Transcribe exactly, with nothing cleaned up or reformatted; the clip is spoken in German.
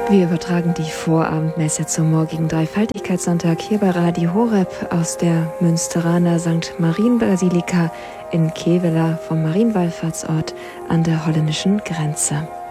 Wir übertragen die Vorabendmesse zum morgigen Dreifaltigkeitssonntag hier bei Radio Horeb aus der Münsteraner Sankt Marienbasilika in Kevela vom Marienwallfahrtsort an der holländischen Grenze.